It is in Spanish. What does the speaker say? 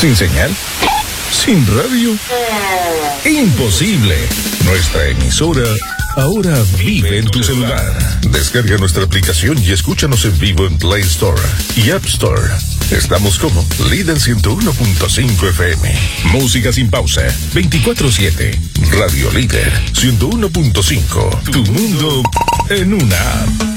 ¿Sin señal? ¿Sin radio? Imposible. Nuestra emisora ahora vive en tu celular. Descarga nuestra aplicación y escúchanos en vivo en Play Store y App Store. Estamos como Líder 101.5 FM. Música sin pausa, 24/7. Radio Líder 101.5. Tu mundo en una app.